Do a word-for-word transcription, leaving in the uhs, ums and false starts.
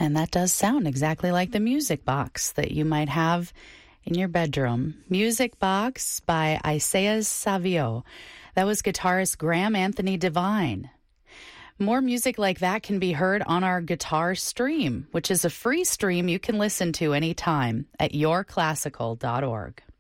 And that does sound exactly like the music box that you might have in your bedroom. Music Box by Isaias Savio. That was guitarist Graham Anthony Devine. More music like that can be heard on our Guitar Stream, which is a free stream you can listen to anytime at your classical dot org.